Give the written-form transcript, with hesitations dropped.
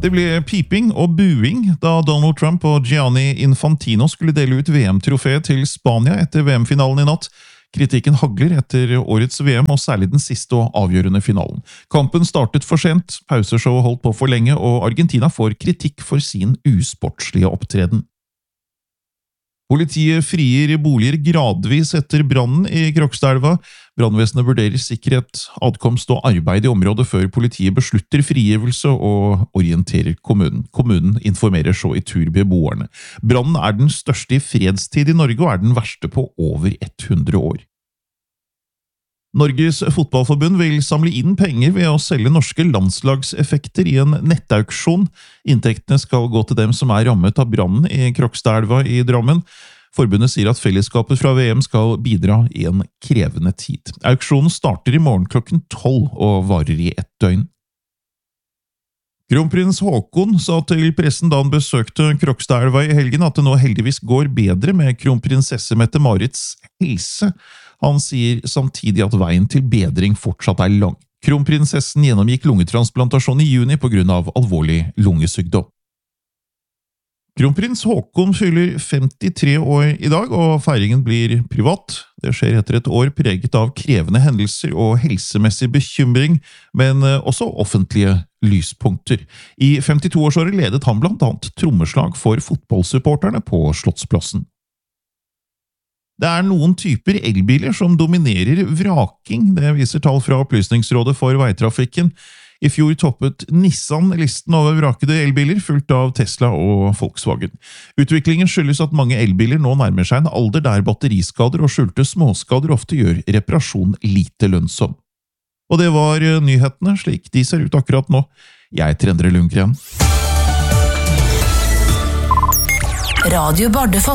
Det ble piping og buing da Donald Trump og Gianni Infantino skulle dele ut VM-trofeet til Spania etter VM-finalen i natt. Kritikken hagler etter årets VM, og særlig den siste og avgjørende finalen. Kampen startet for sent, pauseshowet holdt på for lenge, og Argentina får kritikk for sin usportslige opptreden. Politiet frier boliger gradvis etter brannen i Krokstadelva. Brannvesenet vurderer sikkerhet, adkomst og arbeid i området før politiet beslutter frigivelse og orienterer kommunen. Kommunen informerer så i tur beboerne. Brannen er den største i fredstid i Norge og er den verste på over 100 år. Norges fotballforbund vil samle inn penger ved å selge norske landslagseffekter i en nettauksjon. Inntektene skal gå til dem som er rammet av brannen i Krokstadelva i Drammen. Forbundet sier at fellesskapet fra VM skal bidra i en krevende tid. Auksjonen starter i morgen klokken 12 og varer i 1 døgn. Kronprins Haakon sa til pressen da han besøkte Krokstadelva i helgen at det nå heldigvis går bedre med kronprinsesse Mette-Marits helse. Han sier samtidig at veien til bedring fortsatt er lang. Kronprinsessen gjennomgikk lungetransplantasjon i juni på grunn av alvorlig lungesykdom. Kronprins Haakon fyller 53 år i dag, og feiringen blir privat. Det skjer etter et år preget av krevende hendelser og helsemessig bekymring, men også offentlige lyspunkter. I 52-årsåret ledet han blant annet trommeslag for fotballsupporterne på Slottsplassen. Det er noen typer elbiler som dominerer vraking, det viser tall fra Opplysningsrådet for veitrafikken. I fjor toppet Nissan listen over vrakede elbiler, fulgt av Tesla og Volkswagen. Utviklingen skyldes at mange elbiler nå nærmer seg en alder der batteriskader og skjulte småskader ofte gjør reparasjon lite lønnsom. Og det var nyhetene, slik de ser ut akkurat nå. Jeg heter Endre Lundgren. Radio Bardufoss.